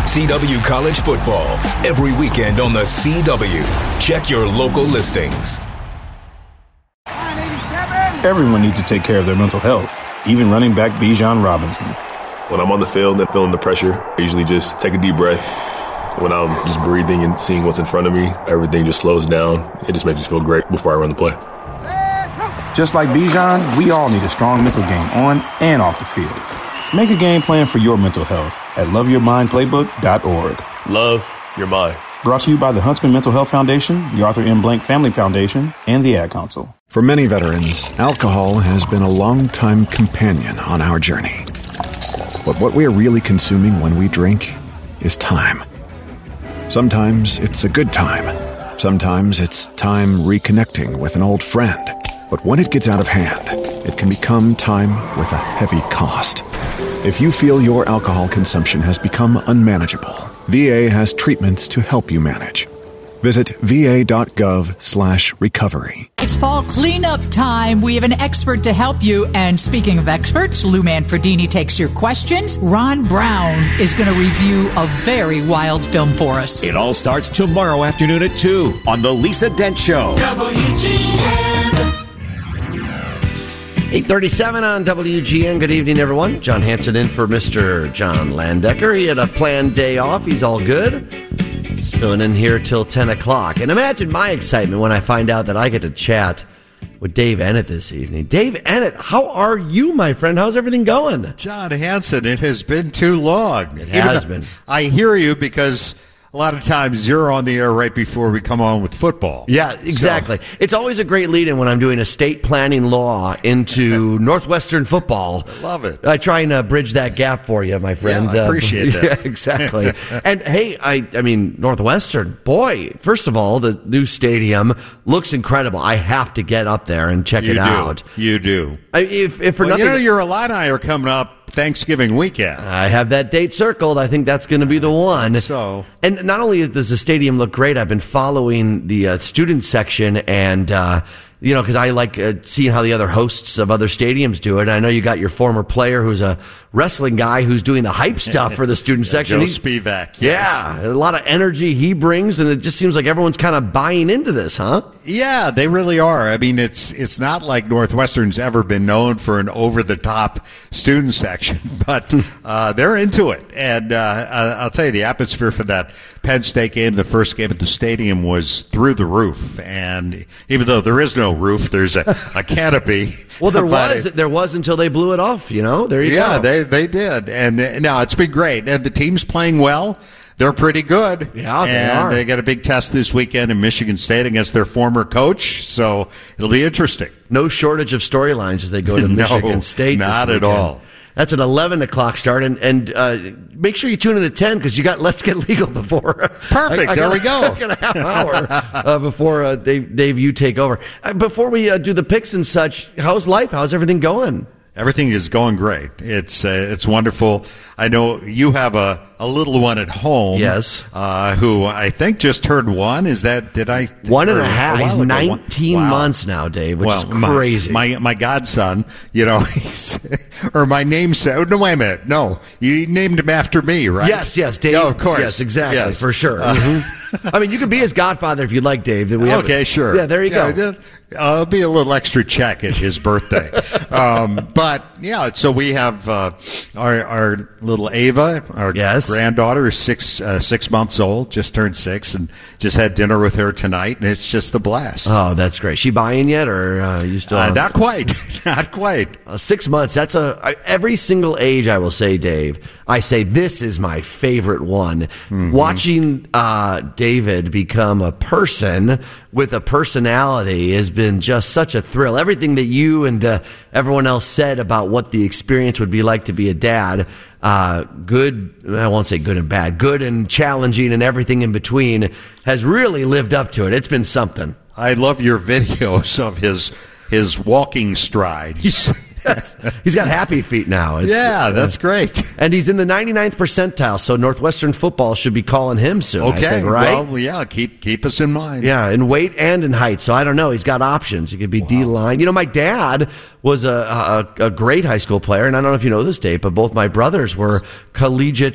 CW College Football, every weekend on the CW. Check your local listings. Everyone needs to take care of their mental health, even running back Bijan Robinson. When I'm on the field and feeling the pressure, I usually just take a deep breath. When I'm just breathing and seeing what's in front of me, everything just slows down. It just makes me feel great before I run the play. Just like Bijan, we all need a strong mental game on and off the field. Make a game plan for your mental health at loveyourmindplaybook.org. Love your mind. Brought to you by the Huntsman Mental Health Foundation, the Arthur M. Blank Family Foundation, and the Ad Council. For many veterans, alcohol has been a long-time companion on our journey. But what we are really consuming when we drink is time. Sometimes it's a good time. Sometimes it's time reconnecting with an old friend. But when it gets out of hand, it can become time with a heavy cost. If you feel your alcohol consumption has become unmanageable, VA has treatments to help you manage. Visit va.gov/recovery. It's fall cleanup time. We have an expert to help you. And speaking of experts, Lou Manfredini takes your questions. Ron Brown is going to review a very wild film for us. It all starts tomorrow afternoon at 2 on The Lisa Dent Show. WGN. 8:37 on WGN. Good evening, everyone. John Hanson in for Mr. John Landecker. He had a planned day off. He's all good. He's filling in here till 10 o'clock. And imagine my excitement when I find out that I get to chat with Dave Ennett this evening. Dave Ennett, how are you, my friend? How's everything going? John Hanson, it has been too long. It has been. I hear you because a lot of times you're on the air right before we come on with football. Yeah, exactly. So It's always a great lead-in when I'm doing estate planning law into Northwestern football. I love it. I try and bridge that gap for you, my friend. Yeah, I appreciate that. Yeah, exactly. And, hey, I mean, Northwestern, boy, first of all, the new stadium looks incredible. I have to get up there and check it out. You do. If for nothing, you know, your Illini are coming up Thanksgiving weekend. I have that date circled. I think that's going to be the one. So, and not only does the stadium look great, I've been following the student section and, because I like seeing how the other hosts of other stadiums do it. And I know you got your former player who's a wrestling guy who's doing the hype stuff for the student section. Joe Spivak, yes. Yeah, a lot of energy he brings, and it just seems like everyone's kind of buying into this, huh? Yeah, they really are. I mean, it's not like Northwestern's ever been known for an over-the-top student section, but they're into it. And I'll tell you, the atmosphere for that Penn State game, the first game at the stadium, was through the roof. And even though there is no roof, there's a canopy. Well, there was until they blew it off, you know? There you go. Yeah, they did. And now it's been great. And the team's playing well. They're pretty good. Yeah, they and are. They got a big test this weekend in Michigan State against their former coach, so it'll be interesting. No shortage of storylines as they go to Michigan State. Not at all. That's an 11 o'clock start, and make sure you tune in at 10 because you got Let's Get Legal before. Perfect. There we go. I got a half hour before Dave, you take over. Before we do the picks and such, how's life? How's everything going? Everything is going great. It's wonderful. I know you have a little one at home. Yes. Who I think just turned one. Is that, did I? 1.5. He's 19 months now, Dave, which is crazy. My godson, or my namesake. No, wait a minute. No, you named him after me, right? Yes, Dave. Oh, of course. Yes, exactly, yes. For sure. I mean, you could be his godfather if you'd like, Dave. Okay, sure. Yeah, there you go. It'll be a little extra check at his birthday. But, yeah, so we have our little Ava, our granddaughter, is 6 months old, just turned 6, and just had dinner with her tonight, and it's just a blast. Oh, that's great. She buying yet, or you still? Not quite. Not quite. 6 months. That's every single age, I will say, Dave. I say this is my favorite one. Mm-hmm. Watching David become a person with a personality has been just such a thrill. Everything that you and everyone else said about what the experience would be like to be a dad, good, I won't say good and bad, good and challenging and everything in between, has really lived up to it. It's been something. I love your videos of his walking strides. He's got happy feet now. That's great. And he's in the 99th percentile, so Northwestern football should be calling him soon, okay, I think, right? Well, yeah, keep us in mind. Yeah, in weight and in height, so I don't know. He's got options. He could be D-line. You know, my dad was a great high school player, and I don't know if you know this, Dave, but both my brothers were collegiate